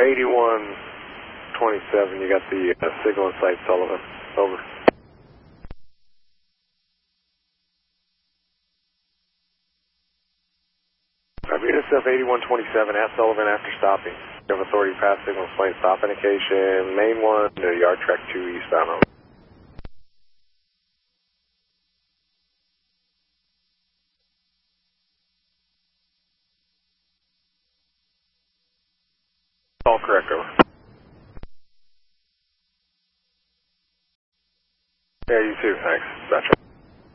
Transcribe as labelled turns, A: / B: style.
A: 8127, you got the signal in sight, Sullivan. Over. UNICEF 8127, ask Sullivan after stopping. You have authority to pass signal plane stop indication, main 1 to yard track 2 eastbound. Over. All correct, over. Yeah, you too, thanks. Gotcha.